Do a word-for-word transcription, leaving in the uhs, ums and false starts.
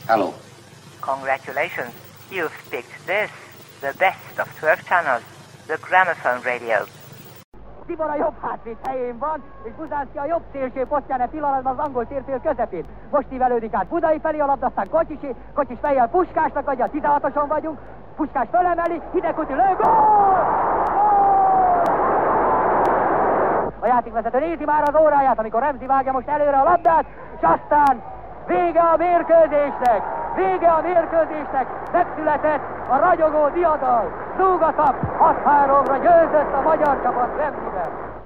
Hello. Congratulations. You've picked this, the best of twelve channels, the gramophone radio. Tibor a jobb hátvéd helyén van, és Buzánszki a jobb szélső posztján e pillanatban az angol térfél közepén. Most ívelődik át Budai felé a labda, aztán Kocsisé, Kocsis fejjel Puskásnak adja, a tizenhatoson vagyunk, Puskás fölemeli, Hidegkuti lő, gól! A játékvezető nézi már az óráját, amikor Remzi vágja most előre a labdát, és aztán vége a mérkőzésnek, vége a mérkőzésnek, megszületett a ragyogó diadal, zúgatap, hat háromra győzött a magyar csapat Remziben.